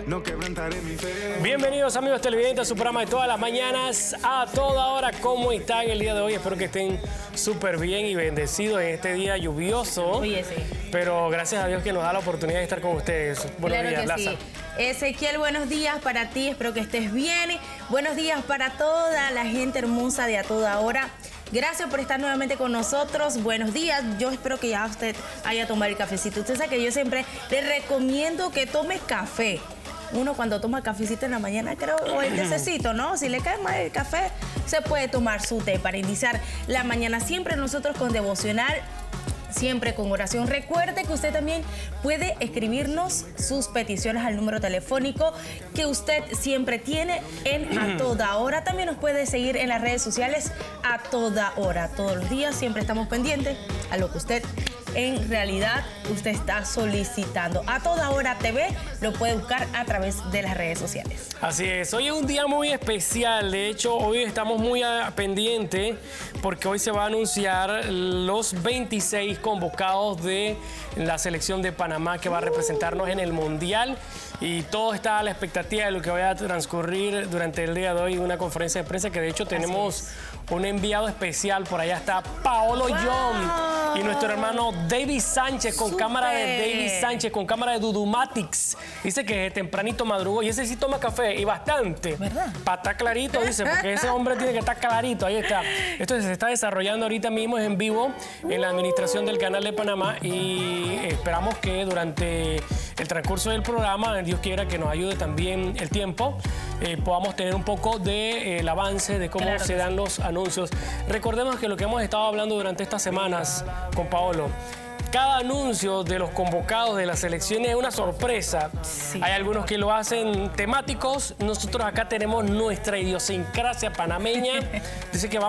no quebrantaré mi fe. Bienvenidos amigos televidentes a su programa de todas las mañanas, a toda hora. ¿Cómo están el día de hoy? Espero que estén súper bien y bendecidos en este día lluvioso. Oye, sí. Pero gracias a Dios que nos da la oportunidad de estar con ustedes. Buenos días, que Laza. sí. Ezequiel, buenos días para ti, espero que estés bien. Buenos días para toda la gente hermosa de A Toda Hora. Gracias por estar nuevamente con nosotros. Buenos días. Yo espero que ya usted haya tomado el cafecito. Usted sabe que yo siempre le recomiendo que tome café. Uno cuando toma cafecito en la mañana, creo, o el tececito, ¿no? Si le cae mal el café, se puede tomar su té para iniciar la mañana. Siempre nosotros con devocional, siempre con oración. Recuerde que usted también puede escribirnos sus peticiones al número telefónico que usted siempre tiene en A Toda Hora. También nos puede seguir en las redes sociales A Toda Hora. Todos los días siempre estamos pendientes a lo que usted en realidad usted está solicitando. A Toda Hora TV lo puede buscar a través de las redes sociales. Así es, hoy es un día muy especial. De hecho, hoy estamos muy pendientes porque hoy se va a anunciar los 26 convocados de la selección de Panamá que va a representarnos en el Mundial. Y todo está a la expectativa de lo que vaya a transcurrir durante el día de hoy, una conferencia de prensa que de hecho tenemos un enviado especial. Por allá está Paolo John y nuestro hermano David Sánchez con cámara de David Sánchez, con cámara de Dudumatics. Dice que tempranito madrugó y ese sí toma café y bastante. ¿Verdad? Para estar clarito, dice, porque ese hombre tiene que estar clarito. Ahí está. Esto se está desarrollando ahorita mismo, es en vivo, en la administración del Canal de Panamá y esperamos que durante el transcurso del programa, Dios quiera que nos ayude también el tiempo, podamos tener un poco de el avance de cómo se dan los anuncios. Recordemos que lo que hemos estado hablando durante estas semanas con Paolo, cada anuncio de los convocados de las selecciones es una sorpresa. Sí. Hay algunos que lo hacen temáticos. Nosotros acá tenemos nuestra idiosincrasia panameña. Dice que vamos